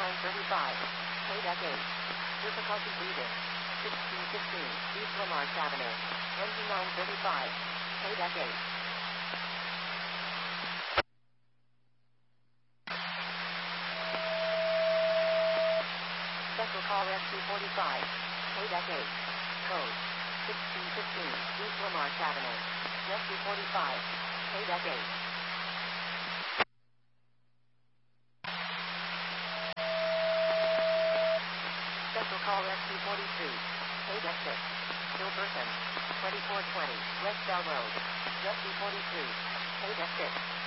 2935. Paydeck 8. Difficulty breathing. 1615. East Lamarche Avenue. 2935. Paydeck 8. Special call Rescue 45. Paydeck 8. Code 1615. East Lamarche Avenue. Rescue 45. Paydeck 8. Special call Rescue 43. Paydeck 6. Bill Burton. 2420. West Bell Road. Rescue 43. Paydeck 6.